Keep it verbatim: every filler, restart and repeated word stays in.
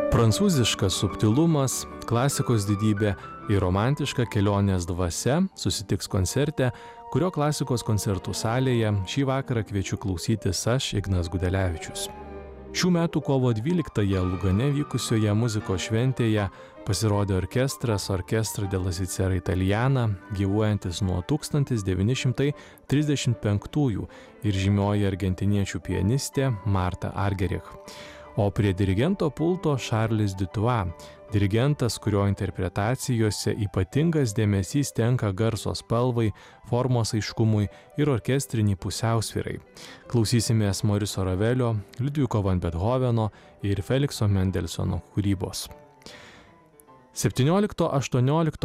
Prancūziškas subtilumas, klasikos didybė ir romantiška kelionės dvasia susitiks koncerte, kurio klasikos koncertų salėje šį vakarą kviečiu klausytis aš, Ignas Gudelevičius. Šių metų kovo dvyliktąją Lugane vykusioje muzikos šventėje pasirodė orkestras Orchestra della Svizzera Italiana, gyvuojantis nuo tūkstantis devyni šimtai trisdešimt penktųjų ir žymioji argentiniečių pianistė Marta Argerich. O prie dirigento pulto Charles Dutoit, dirigentas, kurio interpretacijose ypatingas dėmesys tenka garso spalvai, formos aiškumui ir orkestriniai pusiausvyrai. Klausysimės Moriso Ravelio, Liudviko van Bethoveno ir Felikso Mendelsono kūrybos. septyniolikto aštuoniolikto